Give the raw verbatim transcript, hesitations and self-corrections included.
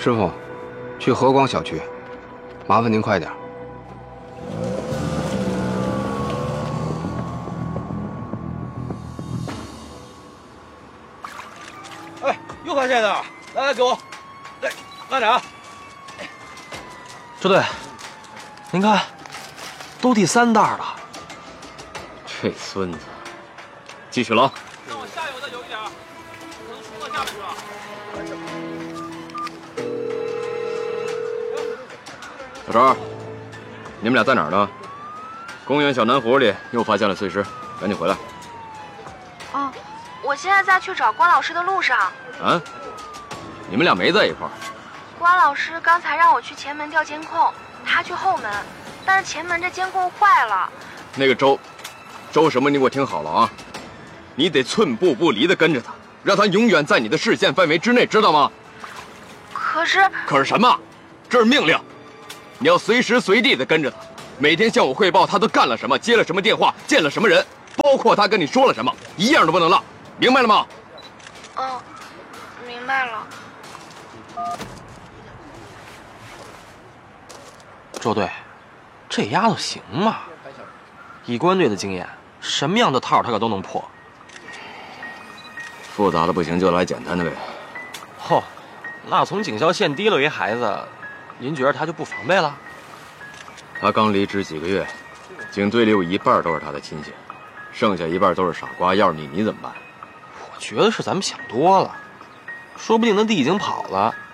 师傅，去和光小区，麻烦您快点。 哎，又发现了！来来，给我，来，慢点啊！ 支队，您看，都第三袋了。 这孙子，继续捞。 让我下游再游一点，可能冲到下面去了。 小周，你们俩在哪儿呢？公园小南湖里又发现了碎尸，赶紧回来。 哦，我现在在去找关老师的路上。 啊？你们俩没在一块儿？ 关老师刚才让我去前门调监控，他去后门，但是前门这监控坏了。 那个周，周什么？你给我听好了啊！你得寸步不离地跟着他，让他永远在你的视线范围之内，知道吗？ 可是， 可是什么？这是命令。 你要随时随地的跟着他，每天向我汇报他都干了什么，接了什么电话，见了什么人，包括他跟你说了什么，一样都不能落，明白了吗？ 嗯，明白了。 周队，这丫头行吗？以公安队的经验，什么样的套她可都能破。 复杂的不行就来简单的呗。 嚯、哦，那从警校县提溜一孩子。 您觉得他就不防备了？ 他刚离职几个月，警队里有一半都是他的亲戚，剩下一半都是傻瓜。要是你，你怎么办？ 我觉得是咱们想多了，说不定那弟已经跑了，